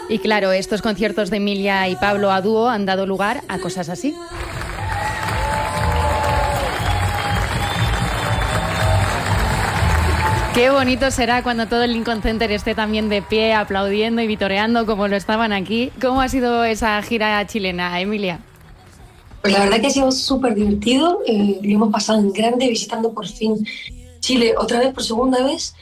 Y claro, estos conciertos de Emilia y Pablo a dúo han dado lugar a cosas así. Qué bonito será cuando todo el Lincoln Center esté también de pie, aplaudiendo y vitoreando como lo estaban aquí. ¿Cómo ha sido esa gira chilena, Emilia? Pues la verdad que ha sido súper divertido. Lo hemos pasado en grande visitando por fin Chile otra vez, por segunda vez.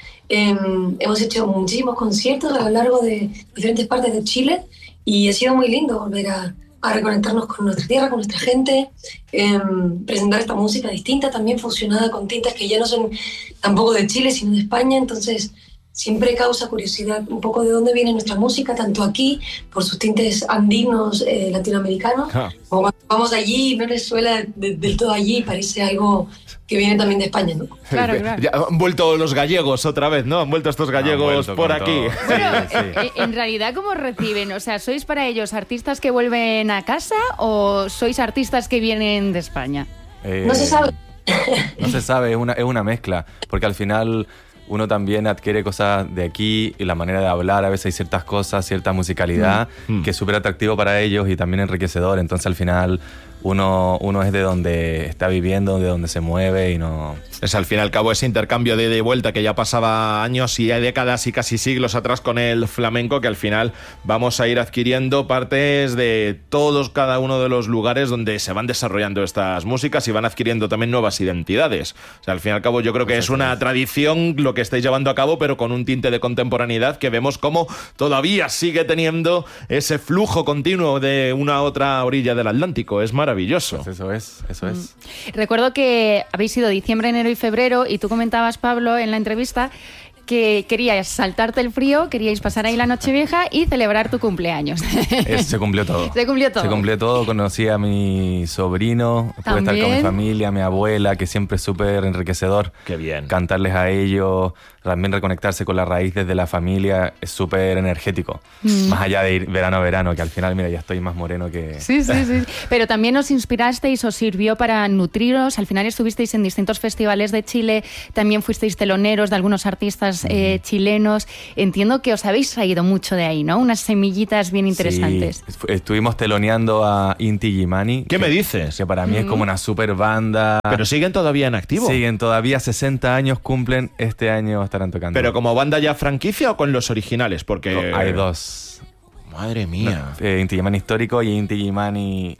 Hemos hecho muchísimos conciertos a lo largo de diferentes partes de Chile y ha sido muy lindo volver a reconectarnos con nuestra tierra, con nuestra gente, presentar esta música distinta, también fusionada con tintas que ya no son tampoco de Chile, sino de España. Entonces siempre causa curiosidad un poco de dónde viene nuestra música, tanto aquí, por sus tintes andinos, latinoamericanos, como cuando vamos allí, no les suena del todo allí, parece algo que viene también de España, ¿no? Claro, claro. Ya han vuelto los gallegos otra vez, ¿no? Han vuelto estos gallegos por aquí. Bueno, en realidad, ¿cómo reciben? O sea, ¿sois para ellos artistas que vuelven a casa o sois artistas que vienen de España? No se sabe. No se sabe, es una mezcla, porque al final uno también adquiere cosas de aquí y la manera de hablar, a veces hay ciertas cosas, cierta musicalidad que es súper atractivo para ellos y también enriquecedor. Entonces al final uno es de donde está viviendo, de donde se mueve y no... Es al fin y al cabo ese intercambio de ida y vuelta que ya pasaba años y décadas y casi siglos atrás con el flamenco, que al final vamos a ir adquiriendo partes de todos, cada uno de los lugares donde se van desarrollando estas músicas y van adquiriendo también nuevas identidades. O sea, al fin y al cabo yo creo que es una tradición lo que estáis llevando a cabo, pero con un tinte de contemporaneidad que vemos cómo todavía sigue teniendo ese flujo continuo de una a otra orilla del Atlántico. Es maravilloso. Pues eso es. Recuerdo que habéis ido diciembre, enero y febrero y tú comentabas, Pablo, en la entrevista que queríais saltarte el frío, queríais pasar ahí la Nochevieja y celebrar tu cumpleaños. Se cumplió todo. Se cumplió todo. Se cumplió todo. Conocí a mi sobrino, pude estar con mi familia, a mi abuela, que siempre es súper enriquecedor. Qué bien. Cantarles a ellos, también reconectarse con las raíces de la familia es súper energético. Más allá de ir verano a verano, que al final, mira, ya estoy más moreno que... Sí. Pero también os inspirasteis, os sirvió para nutriros. Al final estuvisteis en distintos festivales de Chile, también fuisteis teloneros de algunos artistas chilenos. Entiendo que os habéis traído mucho de ahí, ¿no? Unas semillitas bien interesantes. Sí, estuvimos teloneando a Inti Gimani. ¿Qué me dices? Que para mí es como una super banda. ¿Pero siguen todavía en activo? Siguen todavía, 60 años cumplen, este año estarán tocando. ¿Pero como banda ya franquicia o con los originales? Porque... No, hay dos. Madre mía. Inti Gimani histórico y Inti Gimani.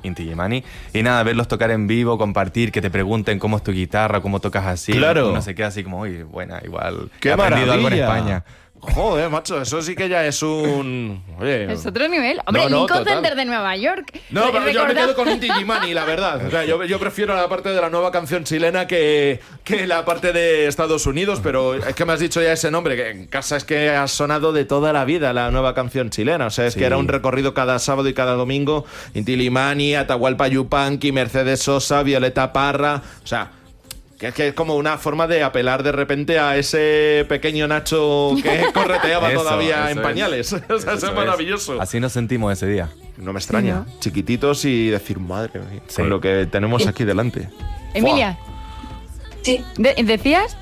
Y nada, verlos tocar en vivo, compartir, que te pregunten cómo es tu guitarra, cómo tocas así. Claro. Uno se queda así como, uy, buena, igual. ¡Qué he aprendido algo en maravilla! España. Joder, macho, eso sí que ya es un... Oye, Es otro nivel. Hombre, el Lincoln Center de Nueva York. No, pero yo me quedo con Inti Gimani, la verdad. O sea, yo prefiero la parte de la nueva canción chilena que la parte de Estados Unidos, pero es que me has dicho ya ese nombre, que en casa es que ha sonado de toda la vida la nueva canción chilena. O sea, es que era un recorrido cada sábado y cada domingo. Inti Gimani, Atahualpa Yupanqui, Mercedes Sosa, Violeta Parra... O sea... Que es como una forma de apelar de repente a ese pequeño Nacho que correteaba todavía en pañales. O sea, eso es maravilloso. Así nos sentimos ese día. No me extraña. Sí, ¿no? Chiquititos y decir, madre mía, con lo que tenemos aquí delante. Emilia. Sí. ¿Decías?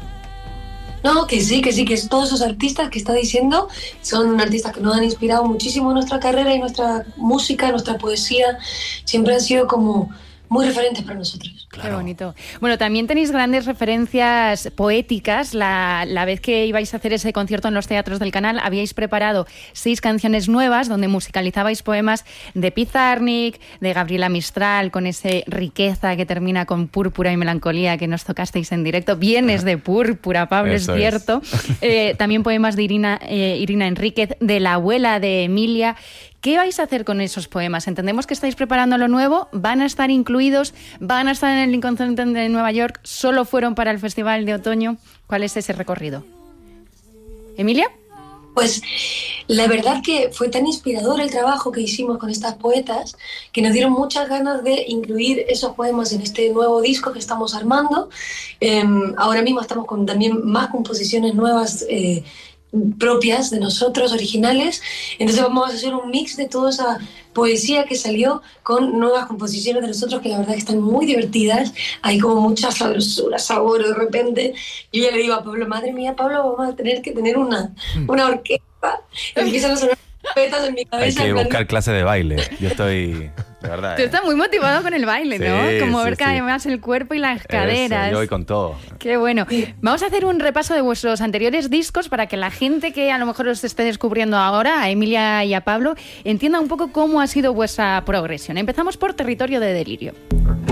No, que sí, que todos esos artistas que está diciendo son artistas que nos han inspirado muchísimo en nuestra carrera y nuestra música, nuestra poesía. Siempre han sido como muy referentes para nosotros. Claro. Qué bonito. Bueno, también tenéis grandes referencias poéticas. La vez que ibais a hacer ese concierto en los teatros del Canal, habíais preparado 6 canciones nuevas donde musicalizabais poemas de Pizarnik, de Gabriela Mistral, con ese riqueza que termina con púrpura y melancolía que nos tocasteis en directo. Vienes de púrpura, Pablo, eso es cierto. También poemas de Irina Enríquez, de la abuela de Emilia. ¿Qué vais a hacer con esos poemas? Entendemos que estáis preparando lo nuevo, van a estar incluidos, van a estar en el Lincoln Center de Nueva York, solo fueron para el Festival de Otoño. ¿Cuál es ese recorrido? ¿Emilia? Pues la verdad que fue tan inspirador el trabajo que hicimos con estas poetas que nos dieron muchas ganas de incluir esos poemas en este nuevo disco que estamos armando. Ahora mismo estamos con también más composiciones nuevas propias de nosotros, originales. Entonces vamos a hacer un mix de toda esa poesía que salió con nuevas composiciones de nosotros que la verdad que están muy divertidas. Hay como mucha sabrosura, sabor de repente. Yo ya le digo a Pablo, madre mía, Pablo, vamos a tener que tener una orquesta. Empiezan a sonar petas en mi Hay cabeza. que en plan, buscar clases de baile. Yo estoy, de verdad. Tú estás muy motivado con el baile, ¿no? Sí, Como sí, ver cada sí. vez más el cuerpo y las Eso, caderas. yo voy con todo. Qué bueno. Vamos a hacer un repaso de vuestros anteriores discos para que la gente que a lo mejor os esté descubriendo ahora, a Emilia y a Pablo, entienda un poco cómo ha sido vuestra progresión. Empezamos por Territorio de Delirio.